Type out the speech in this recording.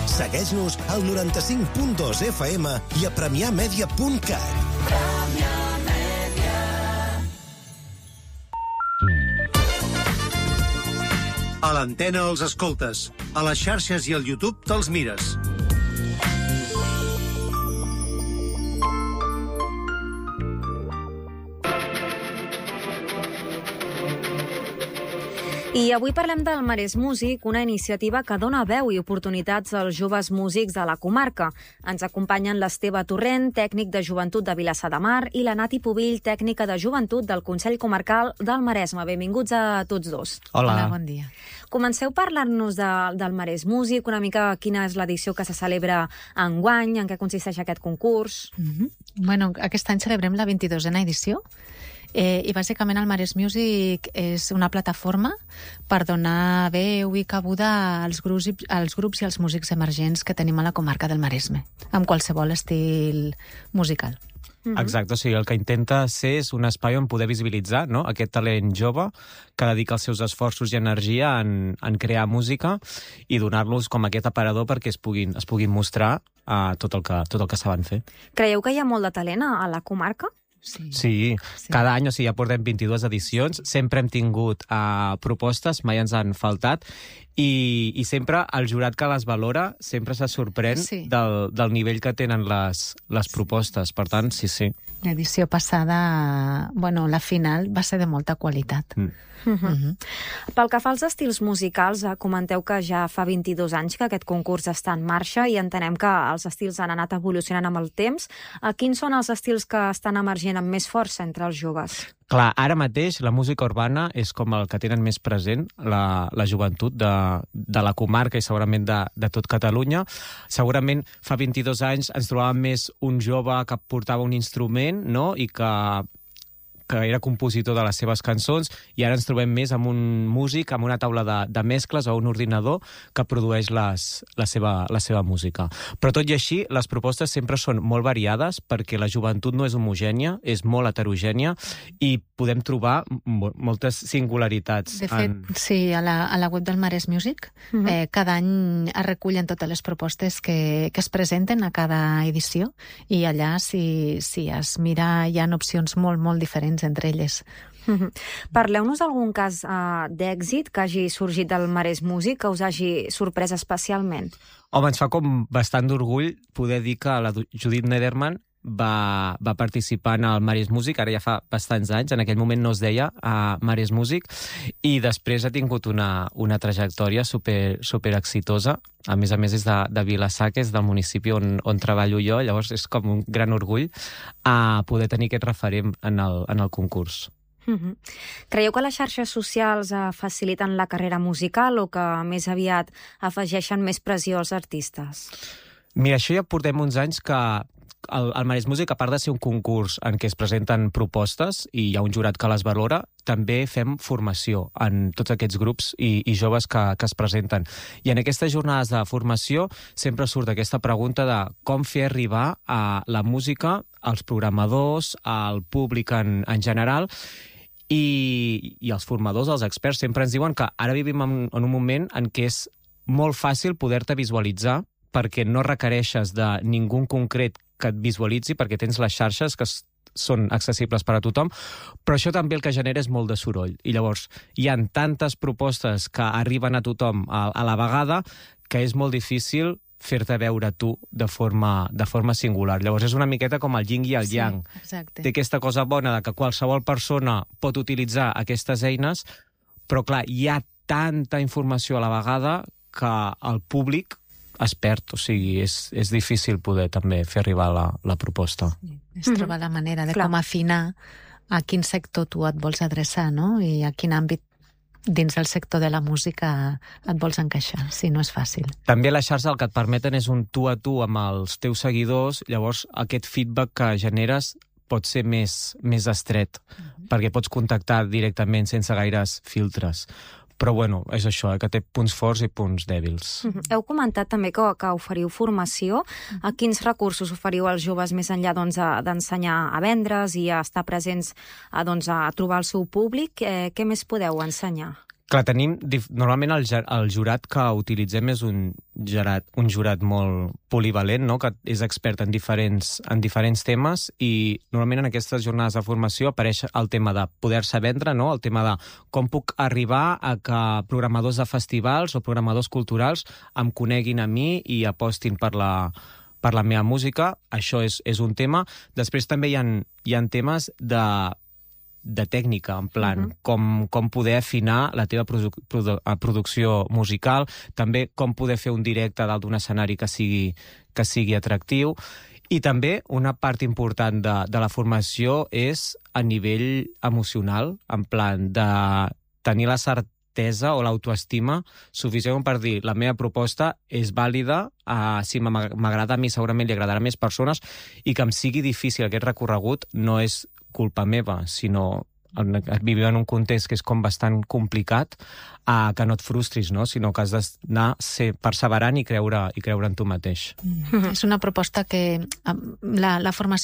Segueix-nos al 95.2 FM i a premiamedia.cat. A l'antena els escoltes, a les xarxes i al YouTube te'ls mires. I avui parlem del Marès Músic, una iniciativa que dona veu i oportunitats als joves músics de la comarca. Ens acompanyen l'Esteve Torrent, tècnic de joventut de Vilassar de Mar, i la Nati Pubill, tècnica de joventut del Consell Comarcal del Maresme. Benvinguts a tots dos. Hola, bon dia. Comenceu a parlar-nos del Marès Músic, una mica quina és l'edició que se celebra enguany, en què consisteix aquest concurs. Bueno, aquest any celebrem la 22a edició. I bàsicament el Marès Music és una plataforma per donar veu i cabuda als grups i als músics emergents que tenim a la comarca del Maresme, amb qualsevol estil musical. Exacte, o sigui, el que intenta ser és un espai on poder visibilitzar, no?, aquest talent jove que dedica els seus esforços i energia en crear música i donar-los com aquest aparador perquè es puguin mostrar tot el que saben fer. Creieu que hi ha molt de talent a la comarca? Sí, cada any, o sigui, ja portem 22 edicions, sempre hem tingut propostes, mai ens han faltat, i sempre el jurat que les valora sempre se sorprèn del nivell que tenen les propostes. Per tant, sí. L'edició passada, la final va ser de molta qualitat. Pel que fa als estils musicals, comenteu que ja fa 22 anys que aquest concurs està en marxa i entenem que els estils han anat evolucionant amb el temps. Quins són els estils que estan emergent amb més força entre els joves? Clar, ara mateix la música urbana és com el que tenen més present la joventut de la comarca i segurament de tot Catalunya. Segurament fa 22 anys ens trobàvem més un jove que portava un instrument, no?, i que era compositor de les seves cançons, i ara ens trobem més amb un músic, amb una taula de mescles o un ordinador que produeix la seva música. Però tot i així, les propostes sempre són molt variades perquè la joventut no és homogènia, és molt heterogènia i podem trobar moltes singularitats. De fet, sí, a la web del Marès Music cada any es recullen totes les propostes que es presenten a cada edició i allà, si es mira, hi ha opcions molt, molt diferents entre elles. Parleu-nos d'algun cas d'èxit que hagi sorgit del Marès Music que us hagi sorprès especialment. Home, ens fa com bastant d'orgull poder dir que la Judith Nederman va participar en el Marès Music, ara ja fa bastants anys, en aquell moment no es deia Marès Music, i després ha tingut una trajectòria super exitosa. A més és de Vilassar, que és del municipi on treballo jo, llavors és com un gran orgull poder tenir aquest referent en el concurs. Creieu que les xarxes socials faciliten la carrera musical o que més aviat afegeixen més pressió als artistes? Mira, això ja portem uns anys que el Marès Music, a part de ser un concurs en què es presenten propostes i hi ha un jurat que les valora, també fem formació en tots aquests grups i joves que es presenten. I en aquestes jornades de formació sempre surt aquesta pregunta de com fer arribar la música als programadors, al públic en general, i els formadors, els experts, sempre ens diuen que ara vivim en un moment en què és molt fàcil poder-te visualitzar perquè no requereixes de ningú concret que et visualitzi, perquè tens les xarxes que són accessibles per a tothom, però això també el que genera és molt de soroll. I llavors hi ha tantes propostes que arriben a tothom a la vegada que és molt difícil fer-te veure tu de forma singular. Llavors és una miqueta com el yin i el yang. Exacte. Té aquesta cosa bona de que qualsevol persona pot utilitzar aquestes eines, però clar, hi ha tanta informació a la vegada que el públic es perd, o sigui, és difícil poder també fer arribar la proposta. És trobar la manera de com afinar a quin sector tu et vols adreçar, no? I a quin àmbit dins del sector de la música et vols encaixar, si no és fàcil. També les xarxes el que et permeten és un tu a tu amb els teus seguidors, llavors aquest feedback que generes pot ser més estret, perquè pots contactar directament sense gaires filtres. Però, bueno, és això, que té punts forts i punts dèbils. Heu comentat també que oferiu formació. A quins recursos oferiu als joves més enllà d'ensenyar a vendre's i a estar presents, a trobar el seu públic? Què més podeu ensenyar? Clar, normalment el jurat que utilitzem és un jurat molt polivalent, no? Que és expert en diferents temes, i normalment en aquestes jornades de formació apareix el tema de poder-se vendre, no? El tema de com puc arribar a que programadors de festivals o programadors culturals em coneguin a mi i apostin per la meva música. Això és un tema. Després també hi ha temes de tècnica, en plan, com poder afinar la teva producció musical, també com poder fer un directe dalt d'un escenari que sigui atractiu. I també una part important de la formació és a nivell emocional, en plan de tenir la certesa o l'autoestima suficient per dir la meva proposta és vàlida, si m'agrada a mi segurament li agradarà a més persones, i que em sigui difícil aquest recorregut no és culpa meva, sinó vivim en un context que és com bastant complicat, que no et frustris, no? Sinó que has d'anar ser perseverant i creure en tu mateix. És una proposta que la formació